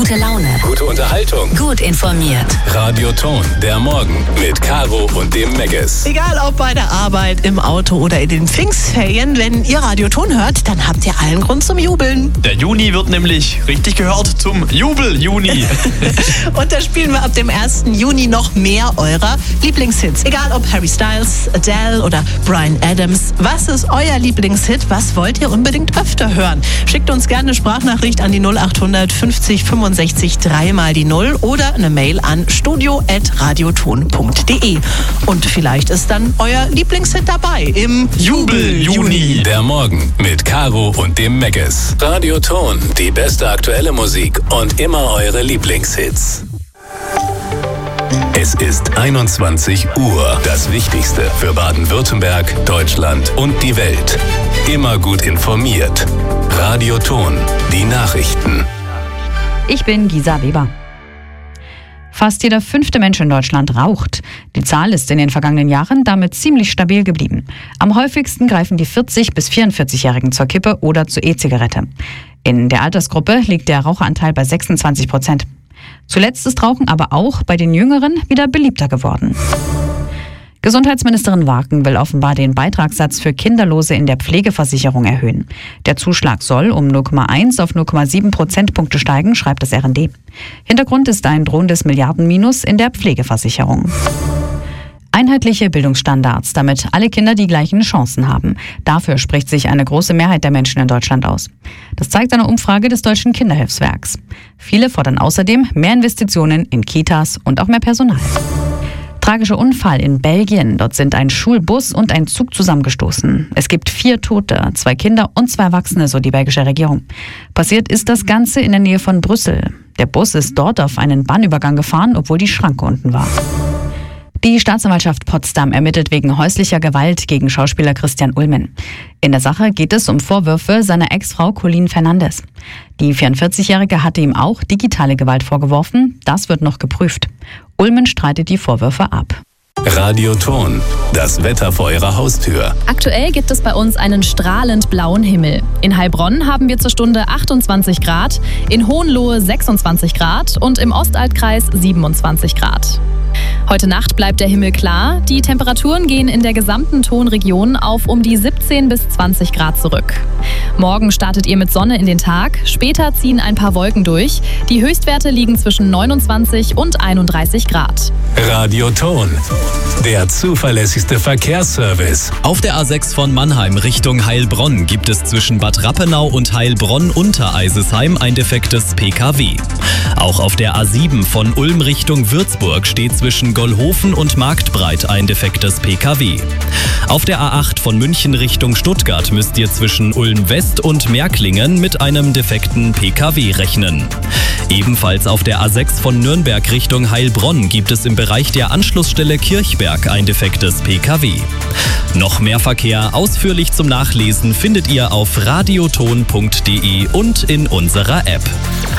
Gute Laune. Gute Unterhaltung. Gut informiert. Radio Ton, der Morgen mit Caro und dem Megges. Egal ob bei der Arbeit, im Auto oder in den Pfingstferien, wenn ihr Radio Ton hört, dann habt ihr allen Grund zum Jubeln. Der Juni wird nämlich richtig gehört zum Jubel-Juni. Und da spielen wir ab dem 1. Juni noch mehr eurer Lieblingshits. Egal ob Harry Styles, Adele oder Bryan Adams. Was ist euer Lieblingshit? Was wollt ihr unbedingt öfter hören? Schickt uns gerne eine Sprachnachricht an die 0800 50 65 3 mal die 0 oder eine Mail an studio@radioton.de. Und vielleicht ist dann euer Lieblingshit dabei im Jubel-Juni. Der Morgen mit Caro und dem Megges. Radio Ton, die beste aktuelle Musik und immer eure Lieblingshits. Es ist 21 Uhr. Das Wichtigste für Baden-Württemberg, Deutschland und die Welt. Immer gut informiert. Radio Ton, die Nachrichten. Ich bin Gisa Weber. Fast jeder 5. Mensch in Deutschland raucht. Die Zahl ist in den vergangenen Jahren damit ziemlich stabil geblieben. Am häufigsten greifen die 40- bis 44-Jährigen zur Kippe oder zur E-Zigarette. In der Altersgruppe liegt der Raucheranteil bei 26%. Zuletzt ist Rauchen aber auch bei den Jüngeren wieder beliebter geworden. Gesundheitsministerin Warken will offenbar den Beitragssatz für Kinderlose in der Pflegeversicherung erhöhen. Der Zuschlag soll um 0,1 auf 0,7 Prozentpunkte steigen, schreibt das RND. Hintergrund ist ein drohendes Milliardenminus in der Pflegeversicherung. Einheitliche Bildungsstandards, damit alle Kinder die gleichen Chancen haben. Dafür spricht sich eine große Mehrheit der Menschen in Deutschland aus. Das zeigt eine Umfrage des Deutschen Kinderhilfswerks. Viele fordern außerdem mehr Investitionen in Kitas und auch mehr Personal. Tragischer Unfall in Belgien. Dort sind ein Schulbus und ein Zug zusammengestoßen. Es gibt 4 Tote, 2 Kinder und 2 Erwachsene, so die belgische Regierung. Passiert ist das Ganze in der Nähe von Brüssel. Der Bus ist dort auf einen Bahnübergang gefahren, obwohl die Schranke unten war. Die Staatsanwaltschaft Potsdam ermittelt wegen häuslicher Gewalt gegen Schauspieler Christian Ulmen. In der Sache geht es um Vorwürfe seiner Ex-Frau Colleen Fernandes. Die 44-Jährige hatte ihm auch digitale Gewalt vorgeworfen. Das wird noch geprüft. Ulmen streitet die Vorwürfe ab. Radio Ton, das Wetter vor eurer Haustür. Aktuell gibt es bei uns einen strahlend blauen Himmel. In Heilbronn haben wir zur Stunde 28 Grad, in Hohenlohe 26 Grad und im Ostaltkreis 27 Grad. Heute Nacht bleibt der Himmel klar. Die Temperaturen gehen in der gesamten Tonregion auf um die 17 bis 20 Grad zurück. Morgen startet ihr mit Sonne in den Tag. Später ziehen ein paar Wolken durch. Die Höchstwerte liegen zwischen 29 und 31 Grad. Radio Ton, der zuverlässigste Verkehrsservice. Auf der A6 von Mannheim Richtung Heilbronn gibt es zwischen Bad Rappenau und Heilbronn-Untereisesheim ein defektes PKW. Auch auf der A7 von Ulm Richtung Würzburg steht zwischen Gollhofen und Marktbreit ein defektes PKW. Auf der A8 von München Richtung Stuttgart müsst ihr zwischen Ulm West und Märklingen mit einem defekten PKW rechnen. Ebenfalls auf der A6 von Nürnberg Richtung Heilbronn gibt es im Bereich der Anschlussstelle Kirchberg ein defektes PKW. Noch mehr Verkehr ausführlich zum Nachlesen findet ihr auf radioton.de und in unserer App.